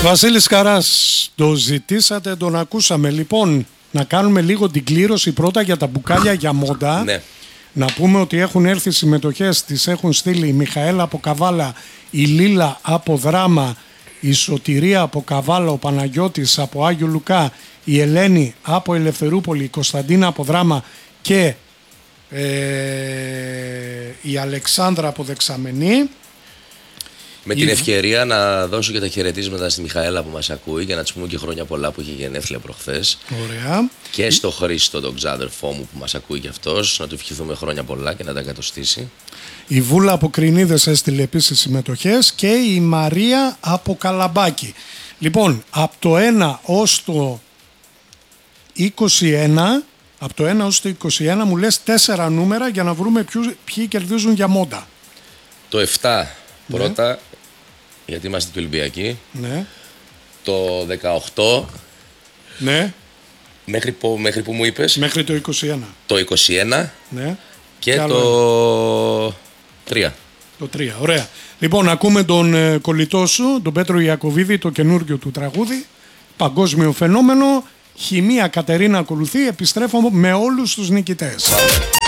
Βασίλης Καράς, το ζητήσατε, τον ακούσαμε. Λοιπόν, να κάνουμε λίγο την κλήρωση πρώτα για τα μπουκάλια για μόντα. Ναι. Να πούμε ότι έχουν έρθει συμμετοχές, τις έχουν στείλει η Μιχαέλα από Καβάλα, η Λίλα από Δράμα, η Σωτηρία από Καβάλα, ο Παναγιώτης από Άγιο Λουκά, η Ελένη από Ελευθερούπολη, η Κωνσταντίνα από Δράμα και η Αλεξάνδρα από Δεξαμενή. Με την ευκαιρία να δώσω και τα χαιρετίσματα στη Μιχαέλα που μας ακούει και να της πούμε και χρόνια πολλά που είχε γενέθλια προχθές. Ωραία. Και στο Χρήστο, τον ξάδερφό μου που μας ακούει και αυτός, να του ευχηθούμε χρόνια πολλά και να τα εγκατοστήσει. Η Βούλα από Κρινίδες έστειλε επίσης συμμετοχές και η Μαρία από Καλαμπάκι. Λοιπόν, από το 1 ως το 21, από το 1 ως το 21 μου λες 4 νούμερα για να βρούμε ποιοι κερδίζουν για μόντα. Το 7 πρώτα, γιατί είμαστε και Ολυμπιακοί. Ναι. Το 18. Ναι. Μέχρι που μου είπες? Μέχρι το 21. Το 21. Ναι. Και το 3. Το 3, ωραία. Λοιπόν, ακούμε τον κολλητό σου, τον Πέτρο Ιακωβίδη, το καινούργιο του τραγούδι. Παγκόσμιο φαινόμενο. Χημεία Κατερίνα ακολουθεί. Επιστρέφω με όλους τους νικητές.